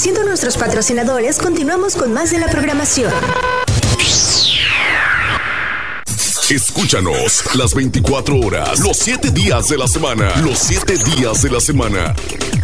Agradeciendo a nuestros patrocinadores, continuamos con más de la programación. Escúchanos las 24 horas, los 7 días de la semana. Los 7 días de la semana.